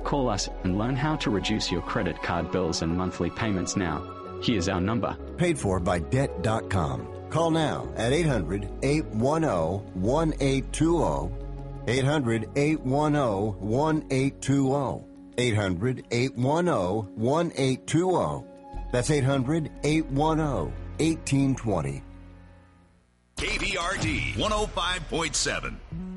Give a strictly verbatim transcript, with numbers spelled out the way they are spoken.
Call us and learn how to reduce your credit card bills and monthly payments now. Here's our number. Paid for by debt dot com. Call now at eight hundred, eight one zero, one eight two zero. eight hundred, eight one zero, one eight two zero. eight hundred, eight one zero, one eight two zero. That's eight hundred, eight one zero, one eight two zero. K B R D one oh five point seven.